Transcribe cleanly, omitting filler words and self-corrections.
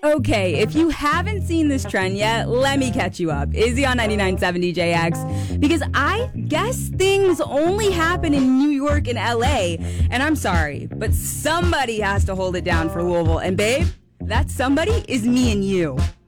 Okay, if you haven't seen this trend yet, let me catch you up. Izzy on 99.7 DJX. Because I guess things only happen in New York and LA. And I'm sorry, but somebody has to hold it down for Louisville. And babe, that somebody is me and you.